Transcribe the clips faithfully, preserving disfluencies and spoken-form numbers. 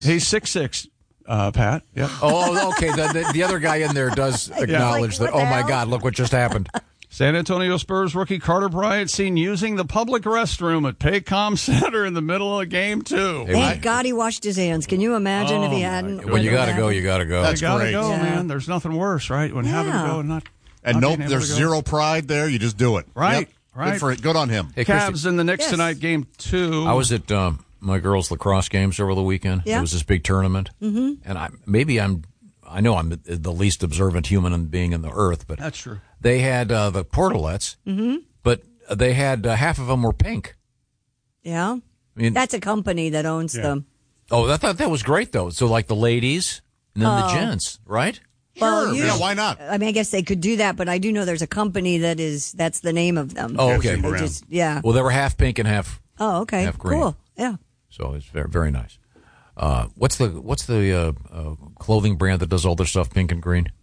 He's six six, uh, Pat. Yeah. Oh, okay. The, the, the other guy in there does acknowledge Like, that, what oh, the my hell? God, look what just happened. San Antonio Spurs rookie Carter Bryant seen using the public restroom at Paycom Center in the middle of game two. Hey, Thank God he washed his hands. Can you imagine Oh, if he my hadn't? When you got to Imagine. go, you got to go. That's You gotta great. go, Yeah. man. There's nothing worse, right? When having to Yeah. go and not. And not nope, being able there's to go. zero pride there. You just do it. Right, Yep. right. Good for it. Good on him. Hey, Cavs Christy, and the Knicks Yes. tonight, game two. I was at um, my girls' lacrosse games over the weekend. Yeah. It was this big tournament. Mm-hmm. And I maybe I'm, I know I'm the, the least observant human being in the earth, but That's true. they had uh, the portalettes, mm-hmm. but they had uh, half of them were pink. Yeah. I mean, That's a company that owns Yeah. them. oh, I thought that was great though. So like the ladies and then the gents, right? Well, Sure. you- Yeah, why not? I mean, I guess they could do that, but I do know there's a company that is, that's the name of them. Oh, okay. They just, yeah. Well, they were half pink and half. Oh, okay. half green. Cool. Yeah. So it's very very nice. Uh, what's the what's the uh, uh, clothing brand that does all their stuff pink and green?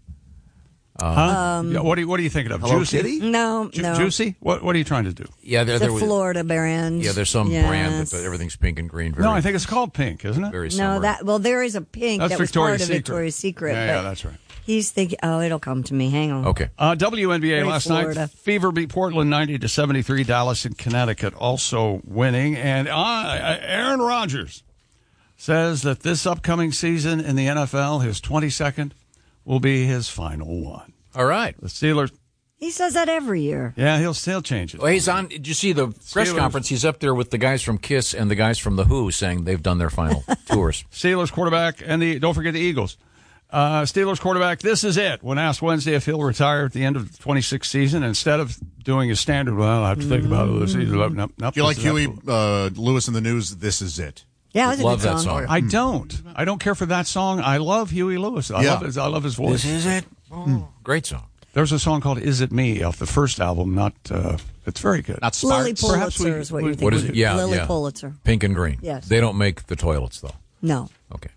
Huh? yeah, what, are you, what are you thinking of? Hello Juicy? Kitty? No, Ju- no. Juicy? What, what are you trying to do? Yeah, there, The there was. Florida brand. Yeah, there's some Yes. brand that, that everything's pink and green. Very, No, I think it's called Pink, isn't it? very No, summer. that, well, there is a pink That's that was Victoria's part of Secret. Victoria's Secret. Yeah, but yeah, that's right. He's thinking, oh, it'll come to me. Hang on. Okay. Uh, W N B A Very last Florida. night. Fever beat Portland ninety to seventy-three. Dallas and Connecticut also winning. And uh, Aaron Rodgers says that this upcoming season in the N F L, his twenty-second, will be his final one. All right. The Steelers, He says that every year. yeah, he'll still change it. Well, he's on. Did you see the press Steelers. conference? He's up there with the guys from Kiss and the guys from The Who saying they've done their final tours. Steelers quarterback, and the don't forget the Eagles. Uh, Steelers quarterback, this is it. When asked Wednesday if he'll retire at the end of the twenty-sixth season, instead of doing his standard, well, I have to think about it this season. Nope, nope, Do you like this is Huey absolute- uh, Lewis in the News? This is it. Yeah, it was a Love good that song. song. I don't. I don't care for that song. I love Huey Lewis. I Yeah. love his. I love his voice. This is it. Oh, great song. There's a song called "Is It Me" off the first album. Not. Uh, it's very good. Not Lily Sparks. Perhaps we- Pulitzer is what you're we- thinking. What is it? Yeah, Lily yeah. Pulitzer. Pink and green. Yes. They don't make the toilets though. No. Okay.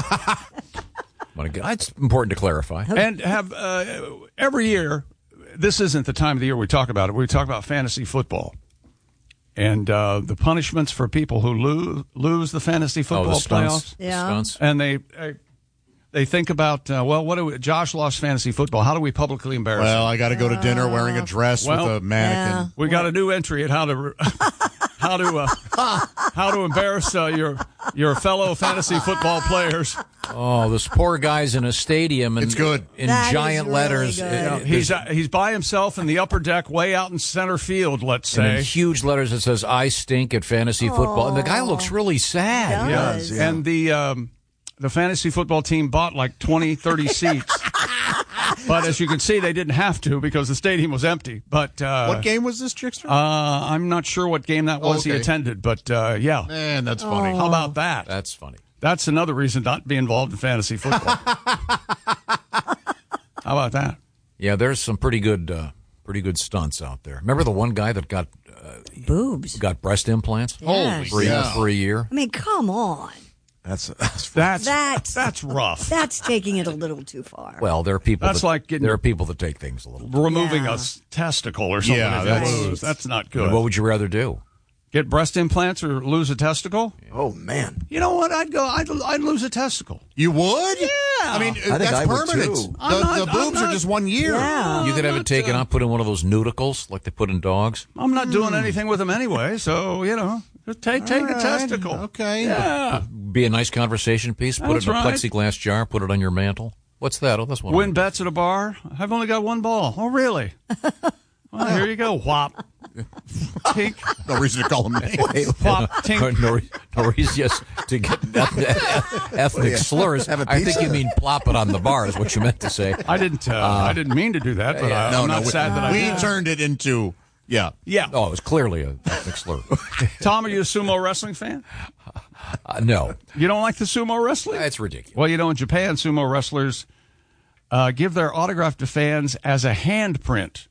Wanna get- It's important to clarify. and have uh, every year. This isn't the time of the year we talk about it. We talk about fantasy football and uh, the punishments for people who lose lose the fantasy Oh, football the stunts. playoffs. The Yeah. stunts. And they uh, they think about uh, well, what do we, Josh lost fantasy football? How do we publicly embarrass Well, him? I got to go to dinner wearing a dress well, with a mannequin. Yeah. We got a new entry at how to how to uh, how to embarrass uh, your your fellow fantasy football players. Oh, those poor guys in a stadium. And, It's good. In That is giant really letters. good. uh, He's uh, he's by himself in the upper deck, way out in center field. Let's and in say. huge letters it says "I stink at fantasy football," and the guy looks really sad. Yeah. Yes. does. And the um, the fantasy football team bought like twenty, thirty seats. But as you can see, they didn't have to because the stadium was empty. But uh, What game was this, Trickster? Uh, I'm not sure what game that was he Okay. attended, but uh, yeah. Man, that's funny. How about that? That's funny. That's another reason not to be involved in fantasy football. How about that? Yeah, there's some pretty good, uh, pretty good stunts out there. Remember the one guy that got Boobs. got breast implants Yes. for, a- Yeah. for a year? I mean, come on. That's, that's That's That's- that's rough. That's taking it a little too far. Well, there are people. That's that, like getting- there are people that take things a little. Removing Yeah. a s- testicle or something. Yeah, if that's- you lose. That's not good. What would you rather do? Get breast implants or lose a testicle? oh, man. You know what? I'd go. I'd, I'd lose a testicle. You would? Yeah. I mean, think that's I would, permanent. too. The, I'm not- the I'm boobs not- are just one year. Yeah. You could have not, it taken uh, out, put in one of those nudicles like they put in dogs. I'm not doing anything with them anyway, so you know, just take take a right. testicle. Okay. Yeah. Be a nice conversation piece. Put That's it in a right. plexiglass jar. Put it on your mantle. What's that? Oh, that's one. Win bets at a bar. I've only got one ball. Oh, really? Well, here you go. Whop. Tink. No reason to call him names. Whop. no, Tink. no, no reason just to get eth- ethnic slurs. Have a I think pizza? you mean plop it on the bar is what you meant to say. I didn't. Uh, I didn't mean to do that, but I, No, I'm no. not we sad that I we did. turned it into, yeah. Yeah. Oh, it was clearly a ethnic slur. Tom, are you a sumo wrestling fan? Uh, no, You don't like the sumo wrestling? that's ridiculous. Well, you know, in Japan, sumo wrestlers uh, give their autograph to fans as a handprint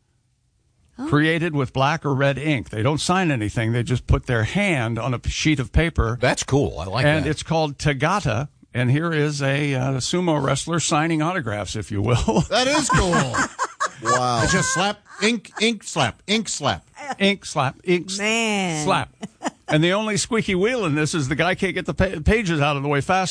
created with black or red ink. They don't sign anything. They just put their hand on a p- sheet of paper, That's cool. I like and that. it's called Tagata. And here is a uh, sumo wrestler signing autographs, if you will. That is cool. Wow. It's just slap, ink, ink, slap, ink, slap. Ink slap, ink s- Man. slap. And the only squeaky wheel in this is the guy can't get the pa- pages out of the way fast